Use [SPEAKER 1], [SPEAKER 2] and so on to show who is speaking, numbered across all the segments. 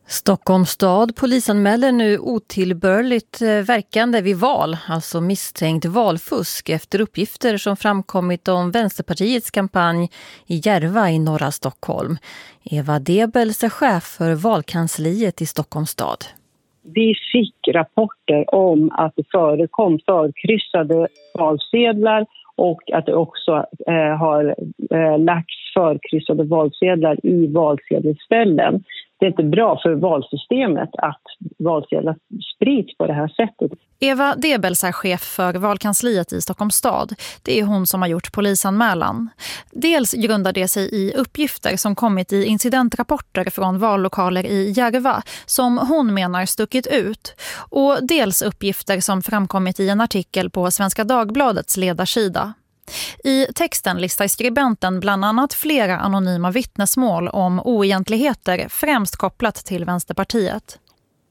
[SPEAKER 1] Stockholms stad polisanmäler nu otillbörligt verkande vid val, alltså misstänkt valfusk efter uppgifter som framkommit om Vänsterpartiets kampanj i Järva i norra Stockholm. Eva Debels är chef för valkansliet i Stockholms stad.
[SPEAKER 2] Vi fick rapporter om att det förekom förkryssade valsedlar och att det också har lagts förkryssade valsedlar i valsedelsställen. Det är inte bra för valsystemet att valsedlar sprids på det här sättet.
[SPEAKER 3] Eva Debels är chef för valkansliet i Stockholms stad. Det är hon som har gjort polisanmälan. Dels grundar det sig i uppgifter som kommit i incidentrapporter från vallokaler i Järva som hon menar stuckit ut. Och dels uppgifter som framkommit i en artikel på Svenska Dagbladets ledarsida. I texten listar skribenten bland annat flera anonyma vittnesmål om oegentligheter främst kopplat till Vänsterpartiet.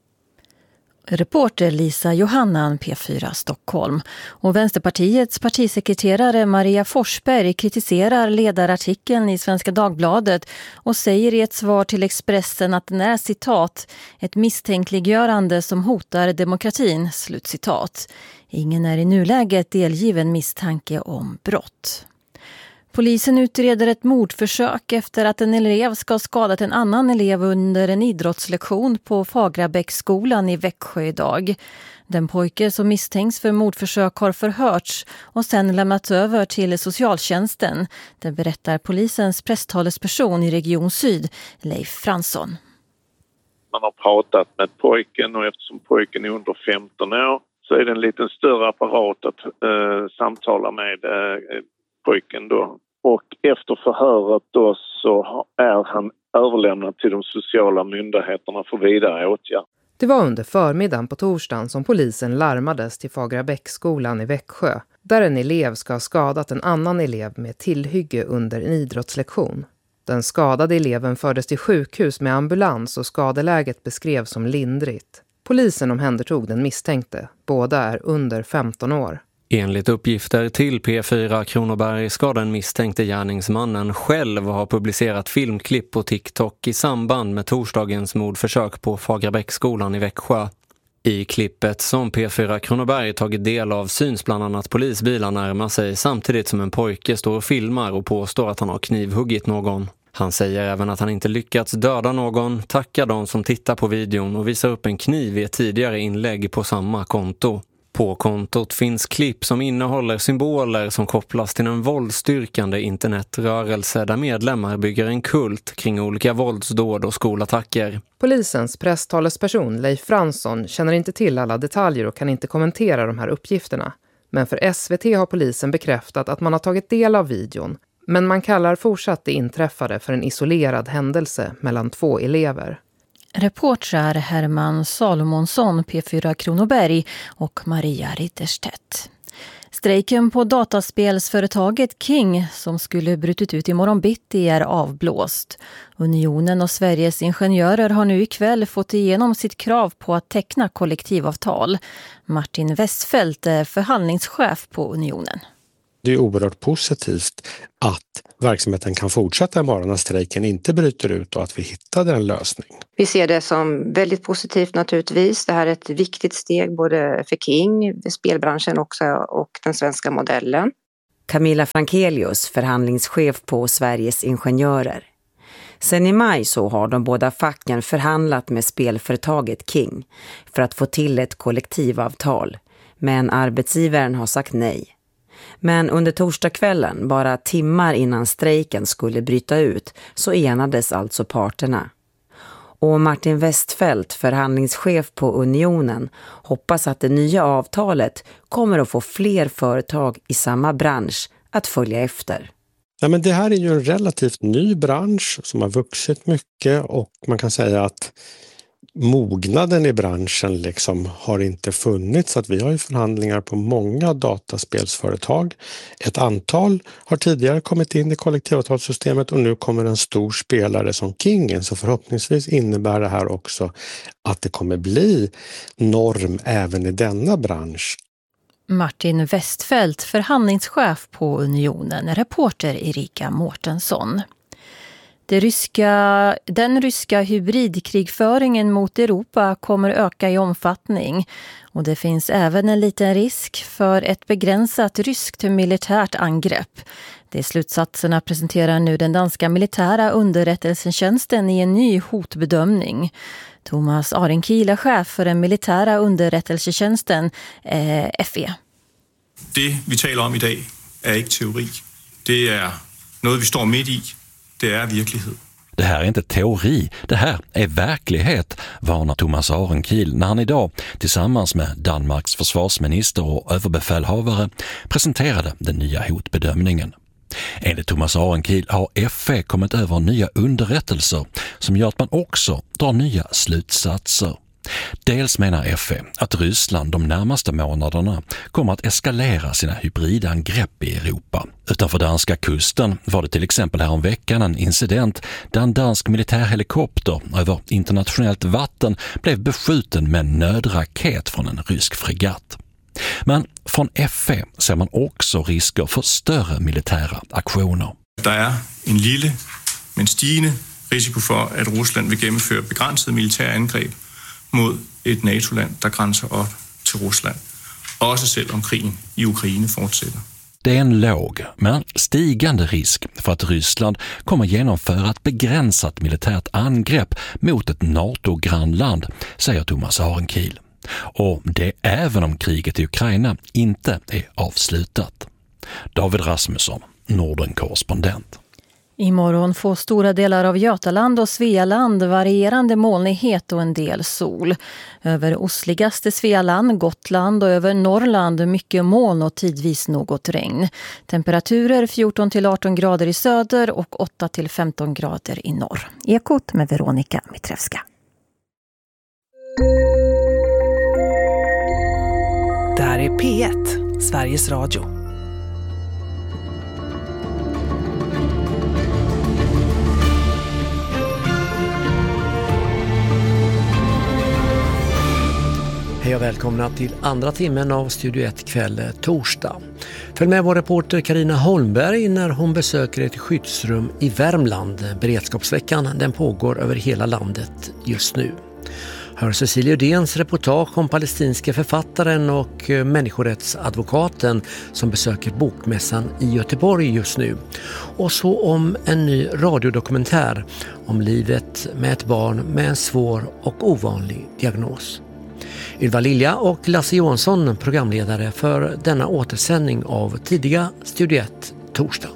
[SPEAKER 1] Reporter Lisa Johannan, P4 Stockholm. Och Vänsterpartiets partisekreterare Maria Forsberg kritiserar ledarartikeln i Svenska Dagbladet och säger i ett svar till Expressen att den är citat ett misstänkliggörande som hotar demokratin, slutcitat. Ingen är i nuläget delgiven misstanke om brott. Polisen utreder ett mordförsök efter att en elev ska ha skadat en annan elev under en idrottslektion på Fagrabäcksskolan i Växjö idag. Den pojke som misstänks för mordförsök har förhörts och sen lämnats över till socialtjänsten. Det berättar polisens presstalesperson i Region Syd, Leif Fransson.
[SPEAKER 4] Man har pratat med pojken och eftersom pojken är under 15 år så är det en liten större apparat att samtala med pojken då. Och efter förhöret då så är han överlämnad till de sociala myndigheterna för vidare åtgärd.
[SPEAKER 5] Det var under förmiddagen på torsdagen som polisen larmades till Fagrabäcksskolan i Växjö, där en elev ska ha skadat en annan elev med tillhygge under en idrottslektion. Den skadade eleven fördes till sjukhus med ambulans och skadeläget beskrevs som lindrigt. Polisen omhändertog den misstänkte. Båda är under 15 år.
[SPEAKER 6] Enligt uppgifter till P4 Kronoberg ska den misstänkte gärningsmannen själv ha publicerat filmklipp på TikTok i samband med torsdagens mordförsök på Fagrabäcksskolan i Växjö. I klippet som P4 Kronoberg tagit del av syns bland annat polisbilar närma sig samtidigt som en pojke står och filmar och påstår att han har knivhuggit någon. Han säger även att han inte lyckats döda någon, tackar de som tittar på videon och visar upp en kniv i ett tidigare inlägg på samma konto. På kontot finns klipp som innehåller symboler som kopplas till en våldsstyrkande internetrörelse där medlemmar bygger en kult kring olika våldsdåd och skolattacker.
[SPEAKER 5] Polisens presstalesperson Leif Fransson känner inte till alla detaljer och kan inte kommentera de här uppgifterna. Men för SVT har polisen bekräftat att man har tagit del av videon. Men man kallar fortsatt det inträffade för en isolerad händelse mellan två elever.
[SPEAKER 1] Reportrar Herman Salomonsson, P4 Kronoberg och Maria Ritterstedt. Strejken på dataspelsföretaget King som skulle brutit ut i morgon bitti är avblåst. Unionen och Sveriges ingenjörer har nu ikväll fått igenom sitt krav på att teckna kollektivavtal. Martin Westfeldt är förhandlingschef på Unionen.
[SPEAKER 7] Det är oerhört positivt att verksamheten kan fortsätta imorgon när strejken inte bryter ut och att vi hittade en lösning.
[SPEAKER 8] Vi ser det som väldigt positivt naturligtvis. Det här är ett viktigt steg både för King, spelbranschen också och den svenska modellen.
[SPEAKER 9] Camilla Frankelius, förhandlingschef på Sveriges ingenjörer. Sen i maj så har de båda facken förhandlat med spelföretaget King för att få till ett kollektivavtal. Men arbetsgivaren har sagt nej. Men under torsdagskvällen, bara timmar innan strejken skulle bryta ut, så enades alltså parterna. Och Martin Westfeldt, förhandlingschef på Unionen, hoppas att det nya avtalet kommer att få fler företag i samma bransch att följa efter.
[SPEAKER 7] Ja, men det här är ju en relativt ny bransch som har vuxit mycket och man kan säga att mognaden i branschen liksom har inte funnits, så att vi har ju förhandlingar på många dataspelsföretag. Ett antal har tidigare kommit in i kollektivavtalssystemet och nu kommer en stor spelare som Kingen, så förhoppningsvis innebär det här också att det kommer bli norm även i denna bransch.
[SPEAKER 1] Martin Westfeldt, förhandlingschef på Unionen, reporter Erika Mårtensson. Den ryska hybridkrigföringen mot Europa kommer öka i omfattning. Och det finns även en liten risk för ett begränsat ryskt militärt angrepp. De slutsatserna presenterar nu den danska militära underrättelsetjänsten i en ny hotbedömning. Thomas Arenkiel är chef för den militära underrättelsetjänsten FE.
[SPEAKER 10] Det vi talar om idag är inte teori. Det är något vi står mitt i. Det är verklighet.
[SPEAKER 11] Det här är inte teori, det här är verklighet, varnar Thomas Arenkiel när han idag tillsammans med Danmarks försvarsminister och överbefälhavare presenterade den nya hotbedömningen. Enligt Thomas Arenkiel har FE kommit över nya underrättelser som gör att man också drar nya slutsatser. Dels menar FE att Ryssland de närmaste månaderna kommer att eskalera sina hybridangrepp i Europa. Utanför danska kusten var det till exempel här om veckan en incident där en dansk militärhelikopter över internationellt vatten blev beskjuten med en nödraket från en rysk fregatt. Men från FE ser man också risker för större militära aktioner.
[SPEAKER 10] Det är en lille men stigande risiko för att Ryssland vill genomföra begränsade militära angrepp mot ett NATO-land där gränsar upp till Ryssland, också selv om krigen i Ukraina fortsätter.
[SPEAKER 11] Det är en låg men stigande risk för att Ryssland kommer genomföra ett begränsat militärt angrepp mot ett NATO-grannland, säger Thomas Arenkiel. Och det även om kriget i Ukraina inte är avslutat. David Rasmusson, Norden-korrespondent.
[SPEAKER 1] Imorgon får stora delar av Götaland och Svealand varierande molnighet och en del sol. Över ostligaste Svealand, Gotland och över Norrland mycket moln och tidvis något regn. Temperaturer 14-18 grader i söder och 8-15 grader i norr. Ekot med Veronica Mitrevska.
[SPEAKER 12] Det här är P1, Sveriges Radio. Hej och välkomna till andra timmen av Studio 1 kväll torsdag. Följ med vår reporter Carina Holmberg när hon besöker ett skyddsrum i Värmland. Beredskapsveckan den pågår över hela landet just nu. Hör Cecilia Udéns reportage om palestinska författaren och människorättsadvokaten som besöker bokmässan i Göteborg just nu. Och så om en ny radiodokumentär om livet med ett barn med en svår och ovanlig diagnos. Ylva Lilja och Lasse Johansson, programledare för denna återsändning av tidiga Studio 1 torsdag.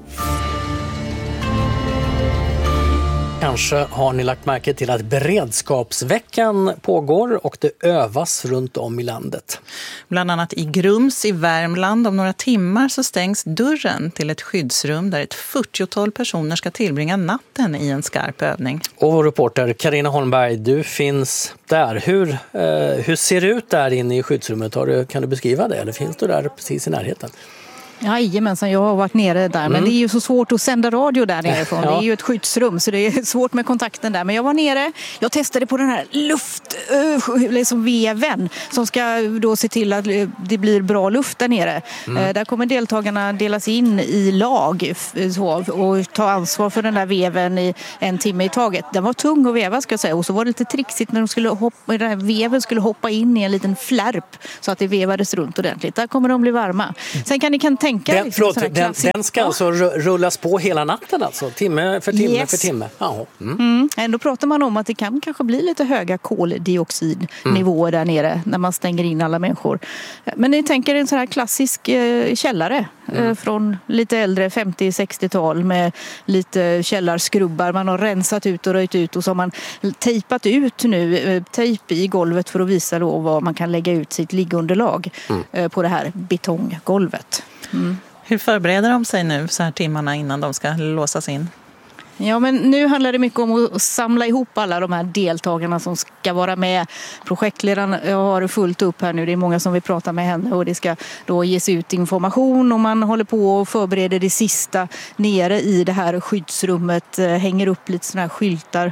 [SPEAKER 12] Kanske har ni lagt märke till att beredskapsveckan pågår och det övas runt om i landet.
[SPEAKER 13] Bland annat i Grums i Värmland. Om några timmar så stängs dörren till ett skyddsrum där ett 40-tal personer ska tillbringa natten i en skarp övning. Och vår reporter Carina Holmberg, du finns där. Hur ser det ut där inne i skyddsrummet? Kan du beskriva det eller finns du där precis i närheten?
[SPEAKER 14] Jajamensan, jag har varit nere där. Men det är ju så svårt att sända radio där nerifrån. Ja. Det är ju ett skyddsrum så det är svårt med kontakten där. Men jag var nere, jag testade på den här veven som ska då se till att det blir bra luft där nere. Där kommer deltagarna delas in i lag och ta ansvar för den där veven i 1 timme i taget. Den var tung att veva ska jag säga. Och så var det lite trixigt när den här veven skulle hoppa in i en liten flärp så att det vevades runt ordentligt. Där kommer de bli varma. Sen kan ni
[SPEAKER 13] Den ska alltså rullas på hela natten alltså, timme för timme för timme.
[SPEAKER 14] Ändå pratar man om att det kan kanske bli lite höga koldioxidnivåer där nere när man stänger in alla människor. Men ni tänker en sån här klassisk källare från lite äldre 50-60-tal med lite källarskrubbar. Man har rensat ut och röjt ut och så har man tejpat ut nu tejp i golvet för att visa då var man kan lägga ut sitt liggunderlag på det här betonggolvet.
[SPEAKER 13] Hur förbereder de sig nu så här timmarna innan de ska låsas in?
[SPEAKER 14] Ja, men nu handlar det mycket om att samla ihop alla de här deltagarna som ska vara med. Projektledaren har fullt upp här nu. Det är många som vill prata med henne och det ska då ges ut information och man håller på och förbereder det sista nere i det här skyddsrummet. Hänger upp lite såna här skyltar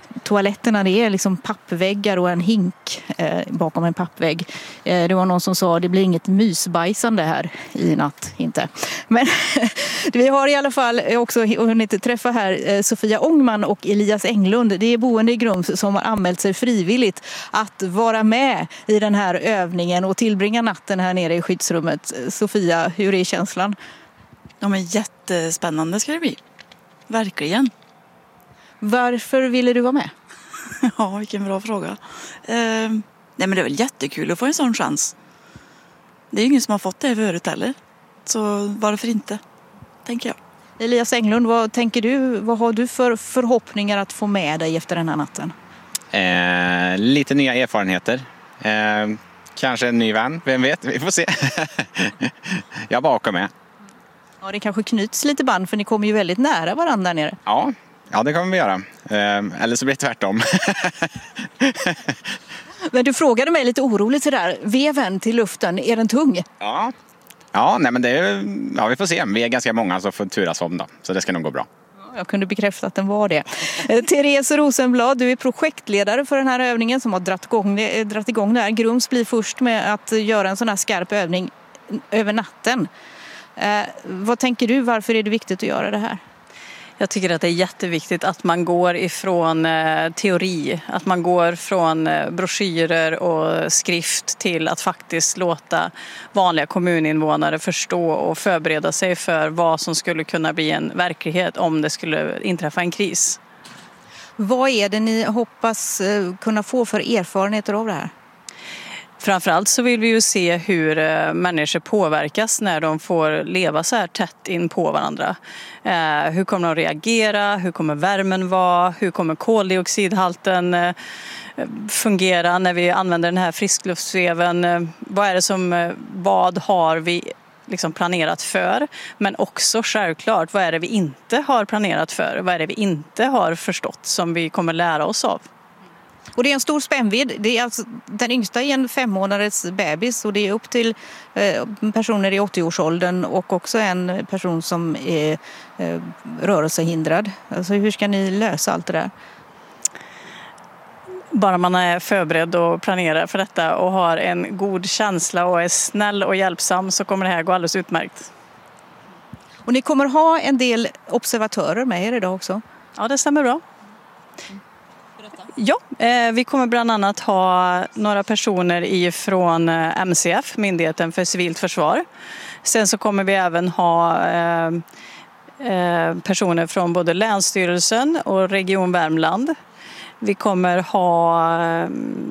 [SPEAKER 14] toaletterna det är liksom pappväggar och en hink bakom en pappvägg. Det var någon som sa det blir inget mysbajsande här i natt, inte. Men vi har i alla fall också hunnit träffa här Sofia Ångman och Elias Englund. Det är boende i Grums som har anmält sig frivilligt att vara med i den här övningen och tillbringa natten här nere i skyddsrummet. Sofia, hur är känslan?
[SPEAKER 15] Ja, men jättespännande ska det bli. Verkligen.
[SPEAKER 14] Varför ville du vara med?
[SPEAKER 15] Ja, vilken bra fråga. Nej, men det är väl jättekul att få en sån chans. Det är ju ingen som har fått det förut heller. Så varför inte, tänker jag.
[SPEAKER 14] Elias Englund, vad tänker du? Vad har du för förhoppningar att få med dig efter den här natten?
[SPEAKER 16] Lite nya erfarenheter. Kanske en ny vän, vem vet? Vi får se. Jag bara åker med.
[SPEAKER 14] Ja, det kanske knyts lite band för ni kommer ju väldigt nära varandra nere.
[SPEAKER 16] Ja, det kommer vi göra. Eller så blir det tvärtom.
[SPEAKER 14] Men du frågade mig lite oroligt sådär. Veven till luften, är den tung?
[SPEAKER 16] Ja, nej, men vi får se. Vi är ganska många som får turas om då. Så det ska nog gå bra.
[SPEAKER 14] Jag kunde bekräfta att den var det. Therese Rosenblad, du är projektledare för den här övningen som har dratt igång det här. Grums blir först med att göra en sån här skarp övning över natten. Vad tänker du? Varför är det viktigt att göra det här?
[SPEAKER 15] Jag tycker att det är jätteviktigt att man går ifrån teori, att man går från broschyrer och skrift till att faktiskt låta vanliga kommuninvånare förstå och förbereda sig för vad som skulle kunna bli en verklighet om det skulle inträffa en kris.
[SPEAKER 14] Vad är det ni hoppas kunna få för erfarenheter av det här?
[SPEAKER 15] Framförallt så vill vi ju se hur människor påverkas när de får leva så här tätt in på varandra. Hur kommer de reagera? Hur kommer värmen vara? Hur kommer koldioxidhalten fungera när vi använder den här friskluftsveven? Vad har vi liksom planerat för? Men också självklart, vad är det vi inte har planerat för? Vad är det vi inte har förstått som vi kommer lära oss av?
[SPEAKER 14] Och det är en stor spännvidd. Det är alltså, den yngsta är en 5 månaders bebis och det är upp till personer i 80-årsåldern och också en person som är rörelsehindrad. Alltså hur ska ni lösa allt det där?
[SPEAKER 15] Bara man är förberedd och planerar för detta och har en god känsla och är snäll och hjälpsam så kommer det här gå alldeles utmärkt.
[SPEAKER 14] Och ni kommer ha en del observatörer med er idag också?
[SPEAKER 15] Ja, det stämmer bra. Ja, vi kommer bland annat ha några personer ifrån MCF, Myndigheten för civilt försvar. Sen så kommer vi även ha personer från både Länsstyrelsen och Region Värmland. Vi kommer ha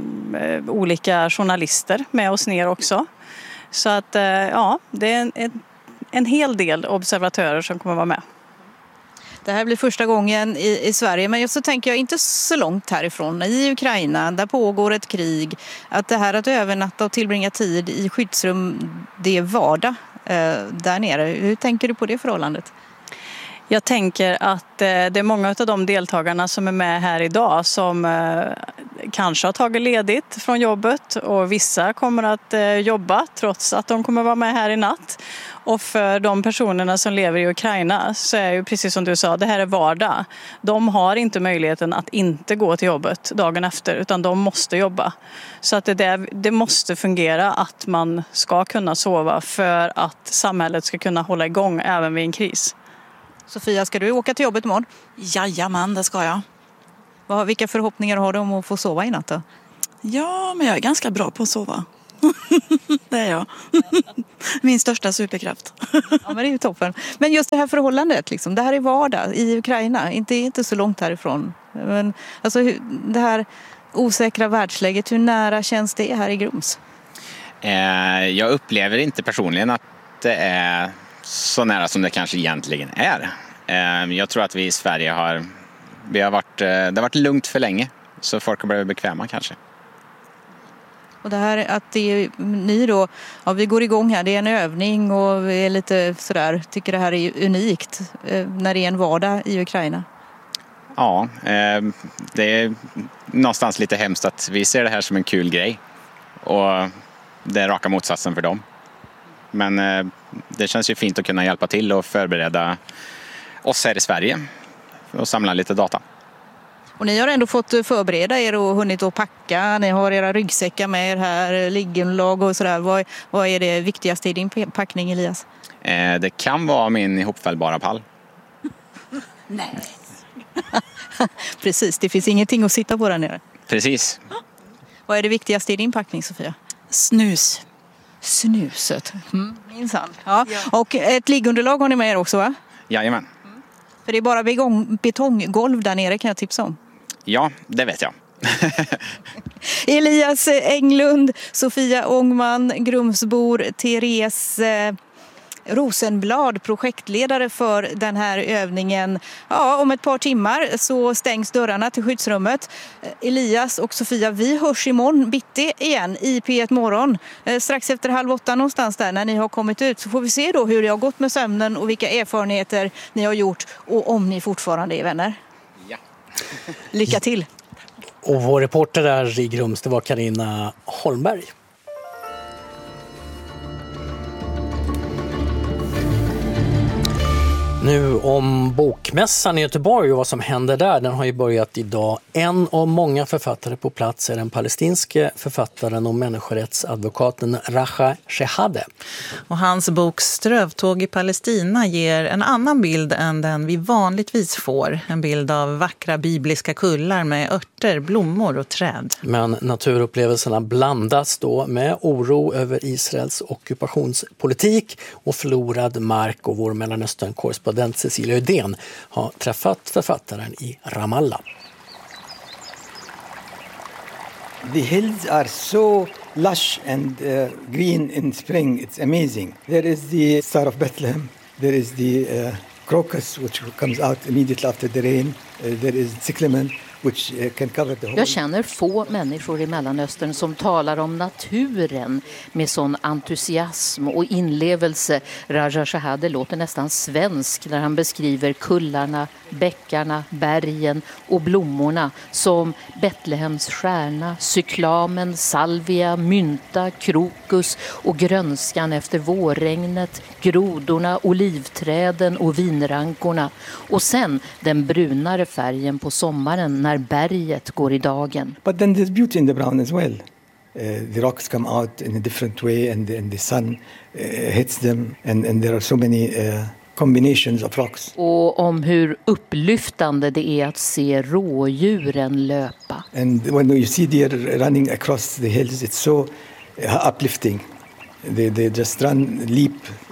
[SPEAKER 15] olika journalister med oss ner också. Så att ja, det är en hel del observatörer som kommer vara med.
[SPEAKER 14] Det här blir första gången i Sverige, men så tänker jag inte så långt härifrån. I Ukraina, där pågår ett krig. Att det här att övernatta och tillbringa tid i skyddsrum, det är vardag där nere. Hur tänker du på det förhållandet?
[SPEAKER 15] Jag tänker att det är många av de deltagarna som är med här idag som kanske har tagit ledigt från jobbet och vissa kommer att jobba trots att de kommer vara med här i natt. Och för de personerna som lever i Ukraina så är ju precis som du sa, det här är vardag. De har inte möjligheten att inte gå till jobbet dagen efter utan de måste jobba. Så att det måste fungera att man ska kunna sova för att samhället ska kunna hålla igång även vid en kris.
[SPEAKER 14] Sofia, ska du åka till jobbet imorgon?
[SPEAKER 15] Jajamän, det ska jag.
[SPEAKER 14] Vilka förhoppningar har du om att få sova i natt då?
[SPEAKER 15] Ja, men jag är ganska bra på att sova. Det är jag. Min största superkraft.
[SPEAKER 14] Ja, men det är ju toppen. Men just det här förhållandet, liksom, det här är vardag i Ukraina, inte så långt härifrån. Men, alltså, det här osäkra världsläget, hur nära känns det här i Grums?
[SPEAKER 16] Jag upplever inte personligen att det är så nära som det kanske egentligen är. Jag tror att vi i Sverige det har varit lugnt för länge, så folk har blivit bekväma kanske.
[SPEAKER 14] Och det här att ni då, ja, vi går igång här, det är en övning och vi är lite sådär, tycker det här är unikt när det är en vardag i Ukraina.
[SPEAKER 16] Ja, det är någonstans lite hemskt att vi ser det här som en kul grej och det är raka motsatsen för dem. Men det känns ju fint att kunna hjälpa till och förbereda oss här i Sverige och samla lite data.
[SPEAKER 14] Och ni har ändå fått förbereda er och hunnit att packa. Ni har era ryggsäckar med er här, liggunderlag och sådär. Vad är det viktigaste i din packning, Elias?
[SPEAKER 16] Det kan vara min ihopfällbara pall.
[SPEAKER 14] Nej. Precis, det finns ingenting att sitta på där nere.
[SPEAKER 16] Precis.
[SPEAKER 14] Vad är det viktigaste i din packning, Sofia?
[SPEAKER 15] Snus.
[SPEAKER 14] Snuset. Minsann. Ja. Och ett liggunderlag har ni med er också, va?
[SPEAKER 16] Jajamän.
[SPEAKER 14] För det är bara betonggolv där nere, kan jag tipsa om.
[SPEAKER 16] Ja, det vet jag.
[SPEAKER 14] Elias Englund, Sofia Ångman, Grumsbor, Therese Rosenblad, projektledare för den här övningen. Ja, om ett par timmar så stängs dörrarna till skyddsrummet. Elias och Sofia, vi hörs imorgon bitti igen i P1 Morgon. Strax efter 7:30 någonstans där när ni har kommit ut, så får vi se då hur det har gått med sömnen och vilka erfarenheter ni har gjort och om ni fortfarande är vänner.
[SPEAKER 16] Ja.
[SPEAKER 14] Lycka till!
[SPEAKER 12] Och vår reporter där i Grums, det var Carina Holmberg. Nu om bokmässan i Göteborg och vad som händer där. Den har ju börjat idag. En av många författare på plats är den palestinske författaren och människorättsadvokaten Raja Shehadeh.
[SPEAKER 13] Och hans bok Strövtåg i Palestina ger en annan bild än den vi vanligtvis får. En bild av vackra bibliska kullar med örter, blommor och träd.
[SPEAKER 12] Men naturupplevelserna blandas då med oro över Israels ockupationspolitik och förlorad mark, och vår Mellanöstern-korrespondent Cecilia Udén har träffat författaren i Ramallah.
[SPEAKER 17] The hills are so lush and green in spring. It's amazing. There is the Star of Bethlehem. There is the crocus which comes out immediately after the rain. There is cyclamen which can cover the whole.
[SPEAKER 18] Jag känner få människor i Mellanöstern som talar om naturen med sån entusiasm och inlevelse. Raja Shehadeh låter nästan svensk när han beskriver kullarna, bäckarna, bergen och blommorna som Betlehems stjärna, cyklamen, salvia, mynta, krokus och grönskan efter vårregnet, grodorna, olivträden och vinrankorna. Och sen den brunare färgen på sommaren när berget går i dagen.
[SPEAKER 17] But then there's beauty in the brown as well. The rocks come out in a different way and the sun hits them and there are so many combinations of rocks.
[SPEAKER 18] Och om hur upplyftande det är att se rådjuren löpa.
[SPEAKER 17] And when you see deer running across the hills, it's so uplifting. They just run, leap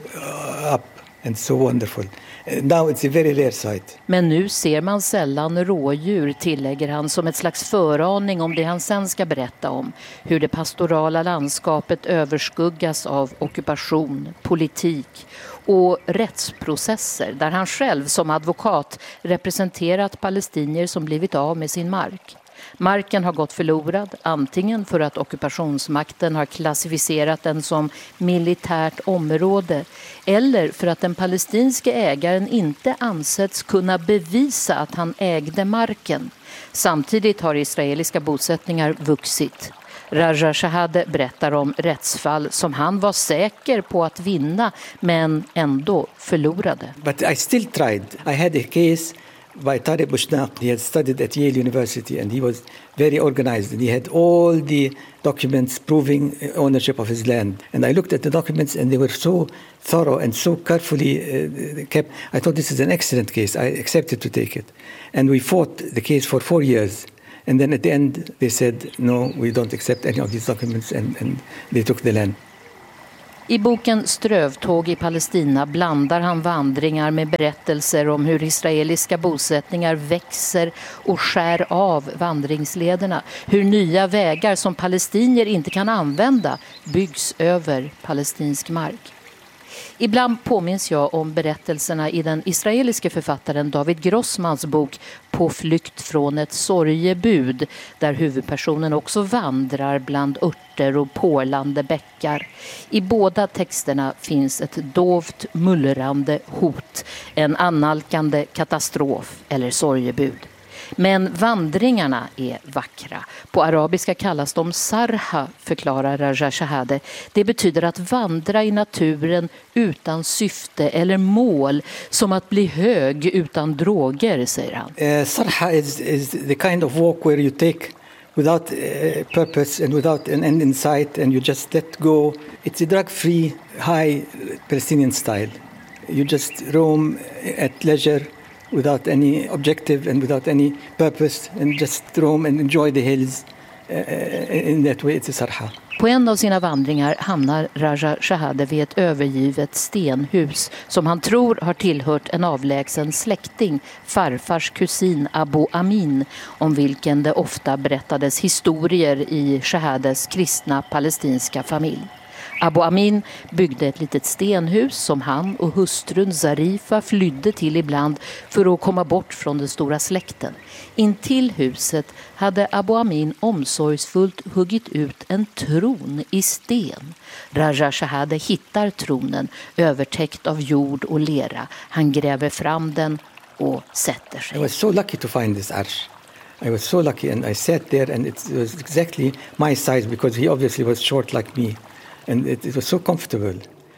[SPEAKER 17] up and so wonderful. Now it's a very rare sight.
[SPEAKER 18] Men nu ser man sällan rådjur, tillägger han som ett slags föraning om det han sen ska berätta om. Hur det pastorala landskapet överskuggas av ockupation, politik och rättsprocesser där han själv som advokat representerat palestinier som blivit av med sin mark. Marken har gått förlorad, antingen för att ockupationsmakten har klassificerat den som militärt område eller för att den palestinske ägaren inte ansetts kunna bevisa att han ägde marken. Samtidigt har israeliska bosättningar vuxit. Raja Shehadeh berättar om rättsfall som han var säker på att vinna men ändå förlorade.
[SPEAKER 17] But I still tried. I had a case by Tariq Bushnaq. He had studied at Yale University and he was very organized and he had all the documents proving ownership of his land. And I looked at the documents and they were so thorough and so carefully kept. I thought this is an excellent case. I accepted to take it. And we fought the case for 4 years. And then at the end they said, no, we don't accept any of these documents and they took the land.
[SPEAKER 18] I boken Strövtåg i Palestina blandar han vandringar med berättelser om hur israeliska bosättningar växer och skär av vandringslederna. Hur nya vägar som palestinier inte kan använda byggs över palestinsk mark. Ibland påminns jag om berättelserna i den israeliske författaren David Grossmans bok På flykt från ett sorgebud, där huvudpersonen också vandrar bland örter och porlande bäckar. I båda texterna finns ett dovt, mullrande hot, en annalkande katastrof eller sorgebud. Men vandringarna är vackra. På arabiska kallas de sarha, förklarar Raja Shahade. Det betyder att vandra i naturen utan syfte eller mål, som att bli hög utan droger, säger han.
[SPEAKER 17] Sarha is the kind of walk where you take without purpose and without an end in sight, and you just let go. It's a drug-free, high Palestinian style. You just roam at leisure without any objective and without any purpose, and just roam and enjoy the hills. In that way it's a sarha.
[SPEAKER 18] På en av sina vandringar hamnar Raja Shahade vid ett övergivet stenhus som han tror har tillhört en avlägsen släkting, farfars kusin Abu Amin, om vilken det ofta berättades historier i Shahades kristna palestinska familj. Abu Amin byggde ett litet stenhus som han och hustrun Zarifa flydde till ibland för att komma bort från den stora släkten. Intill huset hade Abu Amin omsorgsfullt huggit ut en tron i sten. Raja Shahade hittar tronen övertäckt av jord och lera. Han gräver fram den och sätter sig.
[SPEAKER 17] I was so lucky to find this arsh. I was so lucky, and I sat there, and it was exactly my size because he obviously was short like me. And it was so comfortable.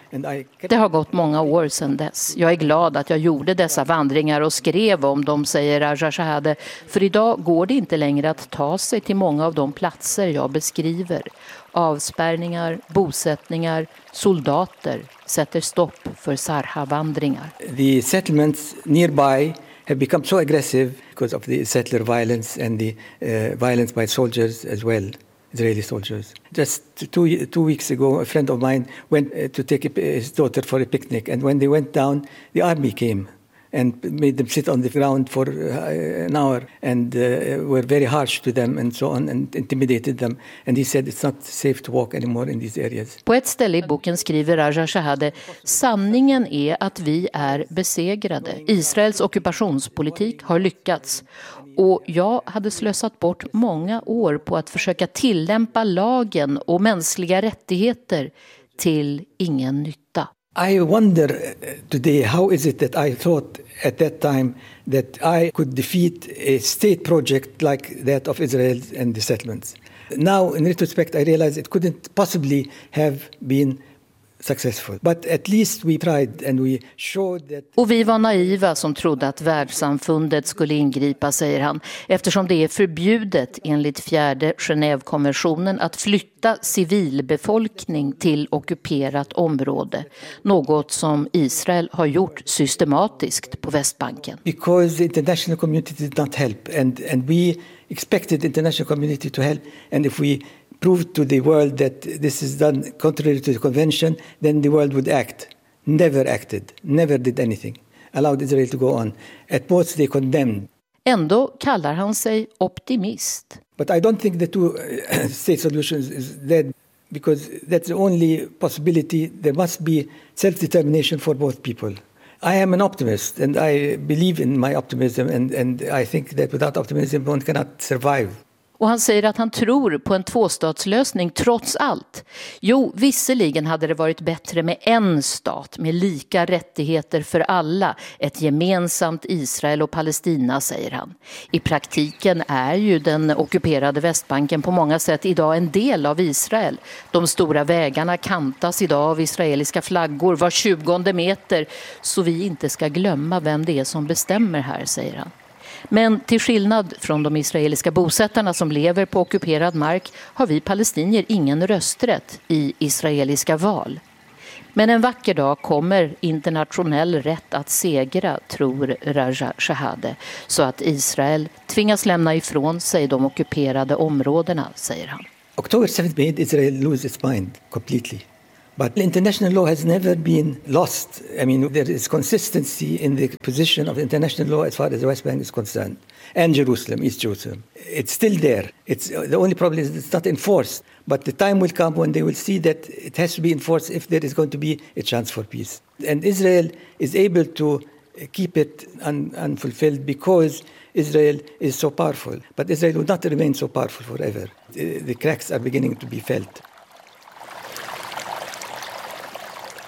[SPEAKER 18] Det har gått många år sedan dess. Jag är glad att jag gjorde dessa vandringar och skrev om dem, säger Raja Shahade. För idag går det inte längre att ta sig till många av de platser jag beskriver. Avspärrningar, bosättningar, soldater sätter stopp för Sarha-vandringar.
[SPEAKER 17] The settlements nearby have become so aggressive because of the settler violence and the violence by soldiers as well. Israeli soldiers. Just two weeks ago, a friend of mine went to take his daughter for a picnic, and when they went down, the army came and made them sit on the ground for an hour, and were very harsh to them and so on, and intimidated them. And he said it's not safe to walk anymore in these areas.
[SPEAKER 18] På ett ställe i boken skriver Raja Shahade: sanningen är att vi är besegrade. Israels ockupationspolitik har lyckats. Och jag hade slösat bort många år på att försöka tillämpa lagen och mänskliga rättigheter till ingen nytta.
[SPEAKER 17] I wonder today, how is it that I thought at that time that I could defeat a state project like that of Israel and the settlements? Now, in retrospect, I realize it couldn't possibly have been successful. But at least we tried and we showed that...
[SPEAKER 18] Och vi var naiva som trodde att världssamfundet skulle ingripa, säger han, eftersom det är förbjudet enligt 4:e Genèvekonventionen att flytta civilbefolkning till ockuperat område, något som Israel har gjort systematiskt på Västbanken.
[SPEAKER 17] Because the international community did not help, and we expected the international community to help, and if we proved to the world that this is done contrary to the convention, then the world would act. Never acted, never did anything. Allowed Israel to go on. At most they condemned.
[SPEAKER 18] Ändå kallar han sig optimist.
[SPEAKER 17] But I don't think the two-state solution is dead, because that's the only possibility. There must be self-determination for both people. I am an optimist, and I believe in my optimism, and I think that without optimism one cannot survive.
[SPEAKER 18] Och han säger att han tror på en tvåstatslösning trots allt. Jo, visserligen hade det varit bättre med en stat med lika rättigheter för alla. Ett gemensamt Israel och Palestina, säger han. I praktiken är ju den ockuperade Västbanken på många sätt idag en del av Israel. De stora vägarna kantas idag av israeliska flaggor var 20:e meter. Så vi inte ska glömma vem det är som bestämmer här, säger han. Men till skillnad från de israeliska bosättarna som lever på ockuperad mark har vi palestinier ingen rösträtt i israeliska val. Men en vacker dag kommer internationell rätt att segra, tror Raja Shahade, så att Israel tvingas lämna ifrån sig de ockuperade områdena, säger han.
[SPEAKER 17] October 7th made Israel lose its mind completely. But international law has never been lost. I mean, there is consistency in the position of international law as far as the West Bank is concerned. And Jerusalem, East Jerusalem. It's still there. The only problem is it's not enforced. But the time will come when they will see that it has to be enforced if there is going to be a chance for peace. And Israel is able to keep it unfulfilled because Israel is so powerful. But Israel will not remain so powerful forever. The cracks are beginning to be felt.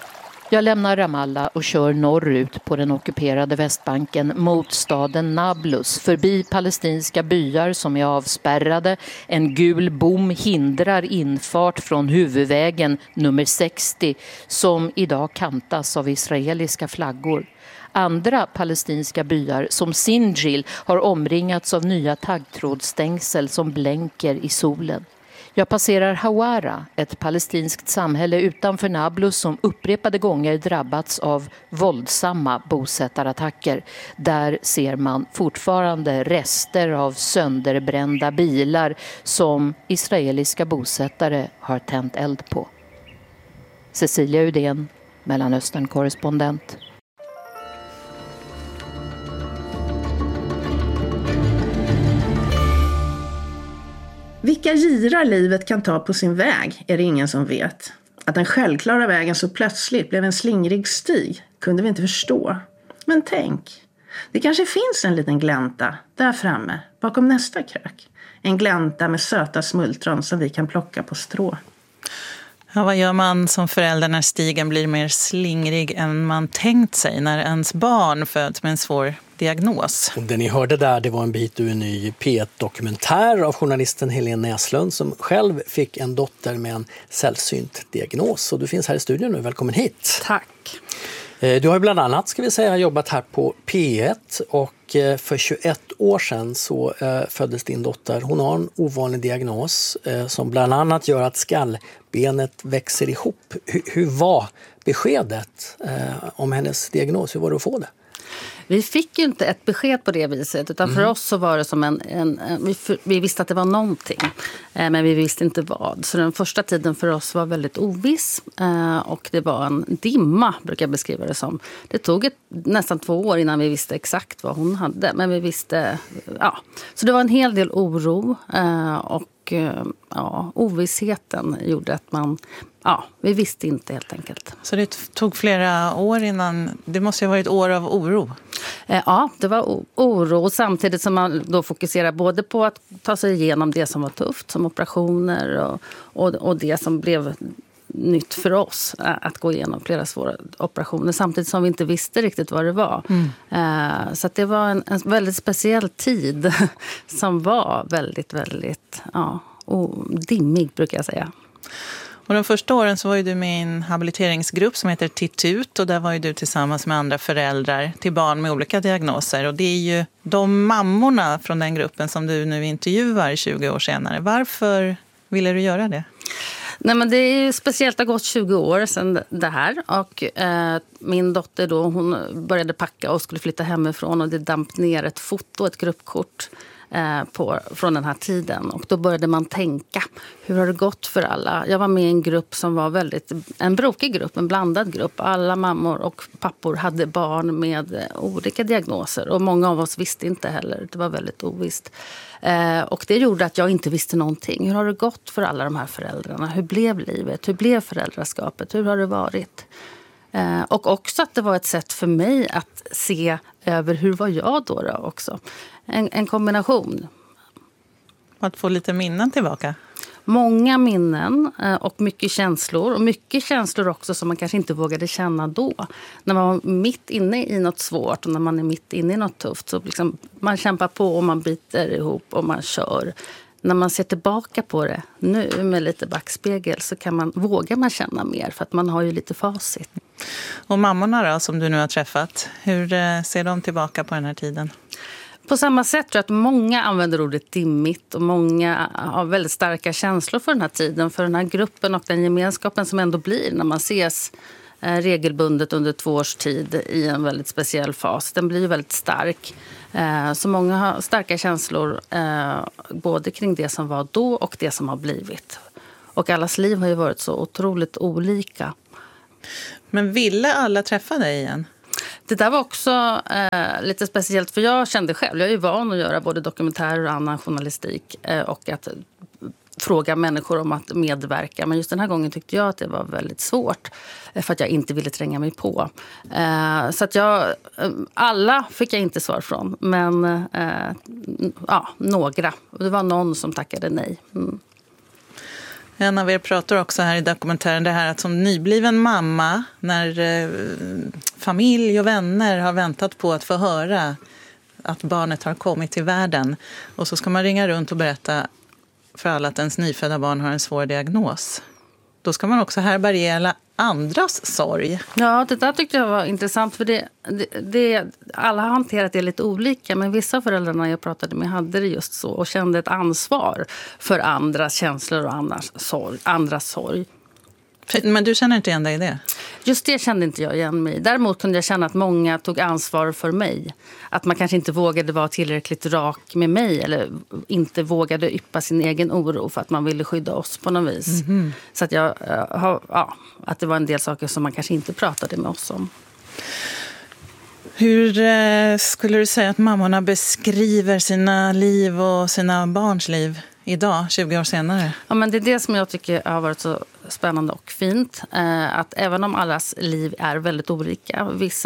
[SPEAKER 18] Jag lämnar Ramallah och kör norrut på den ockuperade Västbanken mot staden Nablus, förbi palestinska byar som är avspärrade. En gul bom hindrar infart från huvudvägen nummer 60 som idag kantas av israeliska flaggor. Andra palestinska byar som Sinjil har omringats av nya taggtrådstängsel som blänker i solen. Jag passerar Hawara, ett palestinskt samhälle utanför Nablus som upprepade gånger drabbats av våldsamma bosättarattacker. Där ser man fortfarande rester av sönderbrända bilar som israeliska bosättare har tänt eld på. Cecilia Udén, Mellanöstern-korrespondent.
[SPEAKER 19] Vilka girar livet kan ta på sin väg är det ingen som vet. Att den självklara vägen så plötsligt blev en slingrig stig kunde vi inte förstå. Men tänk, det kanske finns en liten glänta där framme bakom nästa krök. En glänta med söta smultron som vi kan plocka på strå.
[SPEAKER 13] Ja, vad gör man som förälder när stigen blir mer slingrig än man tänkt sig när ens barn föds med en svår diagnos?
[SPEAKER 12] Och det ni hörde där, det var en bit ur en ny P1-dokumentär av journalisten Helene Näslund som själv fick en dotter med en sällsynt diagnos. Och du finns här i studion nu, välkommen hit.
[SPEAKER 20] Tack.
[SPEAKER 12] Du har bland annat, ska vi säga, jobbat här på P1 och för 21 år sedan så föddes din dotter. Hon har en ovanlig diagnos som bland annat gör att skallbenet växer ihop. Hur var beskedet om hennes diagnos? Hur var det att få det?
[SPEAKER 20] Vi fick ju inte ett besked på det viset, utan för oss så var det som vi visste att det var någonting, men vi visste inte vad. Så den första tiden för oss var väldigt oviss och det var en dimma, brukar jag beskriva det som. Det tog nästan 2 år innan vi visste exakt vad hon hade, men vi visste, ja. Så det var en hel del oro och ovissheten gjorde att vi visste inte helt enkelt.
[SPEAKER 13] Så det tog flera år innan, det måste ju ha varit år av oro?
[SPEAKER 20] Ja, det var oro samtidigt som man då fokuserar både på att ta sig igenom det som var tufft som operationer och det som blev nytt för oss att gå igenom flera svåra operationer samtidigt som vi inte visste riktigt vad det var. Så att det var en väldigt speciell tid som var väldigt, väldigt dimmig brukar jag säga.
[SPEAKER 13] Och de första åren så var ju du med i en habiliteringsgrupp som heter Titut och där var ju du tillsammans med andra föräldrar till barn med olika diagnoser. Och det är ju de mammorna från den gruppen som du nu intervjuar 20 år senare. Varför ville du göra det?
[SPEAKER 20] Nej, men det är ju speciellt, det har gått 20 år sedan det här och min dotter då, hon började packa och skulle flytta hemifrån och det damp ner ett foto, ett gruppkort från den här tiden och då började man tänka, hur har det gått för alla? Jag var med i en grupp som var en brokig grupp, en blandad grupp. Alla mammor och pappor hade barn med olika diagnoser och många av oss visste inte heller, det var väldigt ovisst. Och det gjorde att jag inte visste någonting. Hur har det gått för alla de här föräldrarna? Hur blev livet? Hur blev föräldraskapet? Hur har det varit? Och också att det var ett sätt för mig att se över hur var jag då också. En kombination.
[SPEAKER 13] Att få lite minnen tillbaka?
[SPEAKER 20] Många minnen och mycket känslor. Och mycket känslor också som man kanske inte vågade känna då. När man var mitt inne i något svårt och när man är mitt inne i något tufft. Så liksom man kämpar på och man biter ihop och man kör. När man ser tillbaka på det nu med lite backspegel så vågar man känna mer för att man har ju lite facit.
[SPEAKER 13] Och mammorna då som du nu har träffat, hur ser de tillbaka på den här tiden?
[SPEAKER 20] På samma sätt tror jag att många använder ordet dimmigt och många har väldigt starka känslor för den här tiden, för den här gruppen och den gemenskapen som ändå blir när man ses regelbundet under 2 års tid i en väldigt speciell fas. Den blir väldigt stark. Så många har starka känslor både kring det som var då och det som har blivit. Och allas liv har ju varit så otroligt olika.
[SPEAKER 13] Men ville alla träffa dig igen?
[SPEAKER 20] Det där var också lite speciellt för jag kände själv, jag är ju van att göra både dokumentärer och annan journalistik och att fråga människor om att medverka. Men just den här gången tyckte jag att det var väldigt svårt för att jag inte ville tränga mig på. Så att alla fick jag inte svar från, men några. Det var någon som tackade nej.
[SPEAKER 13] En av er pratar också här i dokumentären det här att som nybliven mamma, när familj och vänner har väntat på att få höra att barnet har kommit till världen, och så ska man ringa runt och berätta för alla att ens nyfödda barn har en svår diagnos. Då ska man också härbärgera andras sorg.
[SPEAKER 20] Ja, det där tyckte jag var intressant, för alla har hanterat det lite olika, men vissa föräldrarna jag pratade med hade det just så och kände ett ansvar för andras känslor och andras sorg.
[SPEAKER 13] Men du känner inte igen dig i det?
[SPEAKER 20] Just det kände inte jag igen mig. Däremot kunde jag känna att många tog ansvar för mig. Att man kanske inte vågade vara tillräckligt rak med mig eller inte vågade yppa sin egen oro för att man ville skydda oss på något vis. Mm-hmm. Så att att det var en del saker som man kanske inte pratade med oss om.
[SPEAKER 13] Hur skulle du säga att mammorna beskriver sina liv och sina barns liv idag, 20 år senare?
[SPEAKER 20] Ja, men det är det som jag tycker har varit så spännande och fint. Att även om allas liv är väldigt olika,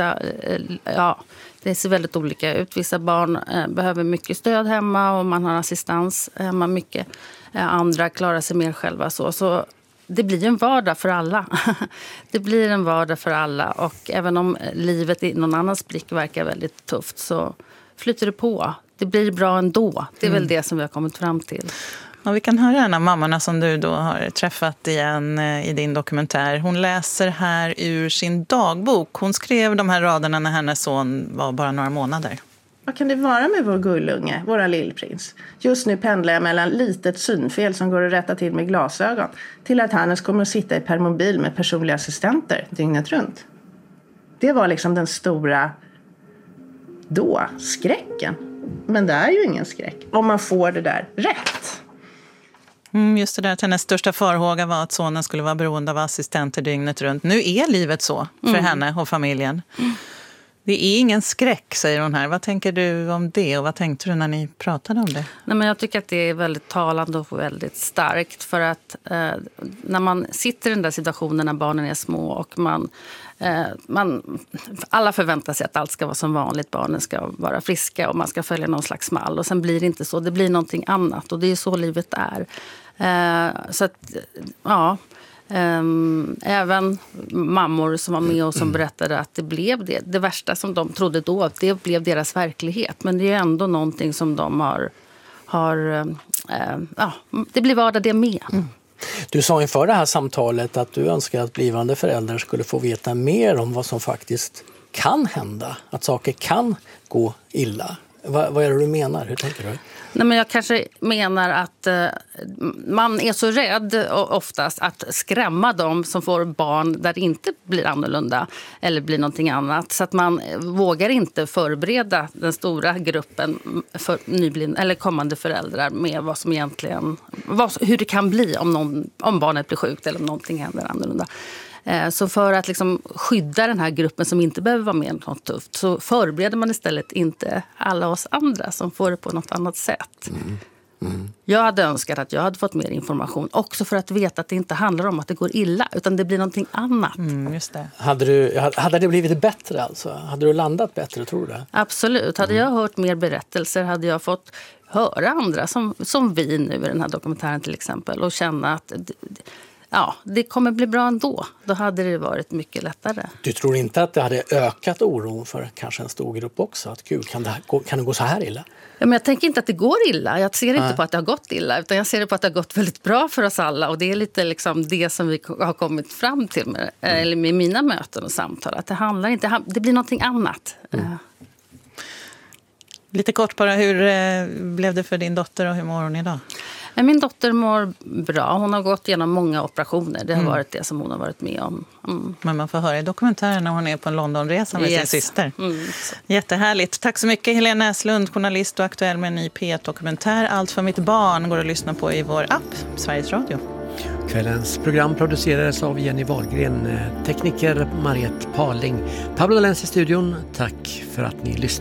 [SPEAKER 20] det ser väldigt olika ut. Vissa barn behöver mycket stöd hemma och man har assistans hemma mycket. Andra klarar sig mer själva så det blir en vardag för alla. Det blir en vardag för alla, och även om livet i någon annans blick verkar väldigt tufft så flyter det på. Det blir bra ändå. Det är väl det som vi har kommit fram till.
[SPEAKER 13] Ja, vi kan höra en av mammorna som du då har träffat igen i din dokumentär. Hon läser här ur sin dagbok. Hon skrev de här raderna när hennes son var bara några månader.
[SPEAKER 19] Vad kan det vara med vår gullunge, våra lillprins? Just nu pendlar jag mellan litet synfel som går att rätta till med glasögon till att Hannes kommer att sitta i permobil med personliga assistenter dygnet runt. Det var liksom den stora skräcken. Men det är ju ingen skräck om man får det där rätt.
[SPEAKER 13] Just det där att hennes största farhåga var att sonen skulle vara beroende av assistenter dygnet runt. Nu är livet så för henne och familjen. Det är ingen skräck, säger hon här. Vad tänker du om det och vad tänkte du när ni pratade om det?
[SPEAKER 20] Nej, men jag tycker att det är väldigt talande och väldigt starkt. För att när man sitter i den där situationen när barnen är små och alla förväntar sig att allt ska vara som vanligt. Barnen ska vara friska och man ska följa någon slags mall. Och sen blir det inte så. Det blir någonting annat och det är så livet är. Så att, ja... även mammor som var med och som berättade att det blev det värsta som de trodde då, det blev deras verklighet, men det är ändå någonting som de har det blir vardag det med.
[SPEAKER 12] Du sa inför det här samtalet att du önskar att blivande föräldrar skulle få veta mer om vad som faktiskt kan hända, att saker kan gå illa. Vad är det du menar? Hur tänker du?
[SPEAKER 20] Nej, men jag kanske menar att man är så rädd oftast att skrämma dem som får barn där det inte blir annorlunda eller blir någonting annat. Så att man vågar inte förbereda den stora gruppen för nyblivna eller kommande föräldrar med vad som egentligen, hur det kan bli om barnet blir sjukt eller om någonting händer annorlunda. Så för att liksom skydda den här gruppen som inte behöver vara med om något tufft så förbereder man istället inte alla oss andra som får det på något annat sätt. Jag hade önskat att jag hade fått mer information också för att veta att det inte handlar om att det går illa utan det blir någonting annat.
[SPEAKER 13] Just det.
[SPEAKER 12] Hade det blivit bättre alltså? Hade du landat bättre, tror du det?
[SPEAKER 20] Absolut. Hade jag hört mer berättelser hade jag fått höra andra som vi nu i den här dokumentären till exempel och känna att det kommer bli bra ändå. Då hade det varit mycket lättare.
[SPEAKER 12] Du tror inte att det hade ökat oron för kanske en stor grupp också? Att gud, kan det gå så här illa?
[SPEAKER 20] Ja, men jag tänker inte att det går illa. Jag ser inte på att det har gått illa. Utan jag ser det på att det har gått väldigt bra för oss alla. Och det är lite liksom det som vi har kommit fram till med mina möten och samtal. Att det blir någonting annat.
[SPEAKER 13] Lite kort bara, hur blev det för din dotter och hur mår hon idag?
[SPEAKER 20] Min dotter mår bra. Hon har gått igenom många operationer. Det har varit det som hon har varit med om.
[SPEAKER 13] Men man får höra i dokumentären när hon är på en Londonresa med sin syster. Jättehärligt. Tack så mycket Helene Näslund, journalist och aktuell med en ny P1-dokumentär. Allt för mitt barn går att lyssna på i vår app, Sveriges Radio.
[SPEAKER 12] Kvällens program producerades av Jenny Wahlgren, tekniker Mariette Paling. Pablo Lenz i studion, tack för att ni lyssnade.